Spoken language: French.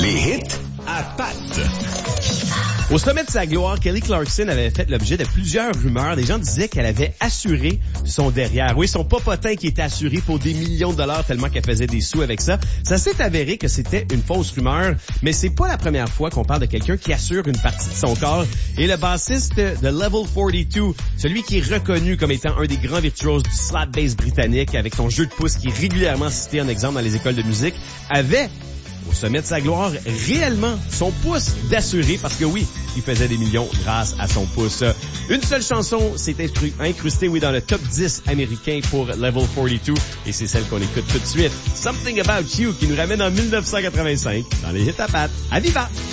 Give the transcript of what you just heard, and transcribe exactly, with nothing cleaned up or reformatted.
Les hits à Pat. Au sommet de sa gloire, Kelly Clarkson avait fait l'objet de plusieurs rumeurs. Des gens disaient qu'elle avait assuré son derrière. Oui, son popotin qui était assuré pour des millions de dollars tellement qu'elle faisait des sous avec ça. Ça s'est avéré que c'était une fausse rumeur, mais c'est pas la première fois qu'on parle de quelqu'un qui assure une partie de son corps. Et le bassiste de Level quarante-deux, celui qui est reconnu comme étant un des grands virtuoses du slap bass britannique avec son jeu de pouce qui est régulièrement cité en exemple dans les écoles de musique, avait au sommet de sa gloire, réellement son pouce d'assuré, parce que oui, il faisait des millions grâce à son pouce. Une seule chanson s'est incrustée, oui, dans le top dix américain pour Level quarante-deux, et c'est celle qu'on écoute tout de suite. Something About You, qui nous ramène en dix-neuf cent quatre-vingt-cinq, dans les hits à Pat. À Viva!